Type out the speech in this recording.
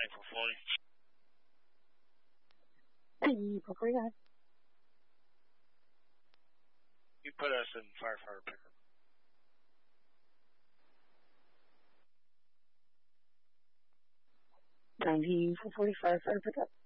Hey, 449. You put us in firefighter pickup. 9445 fire pickup.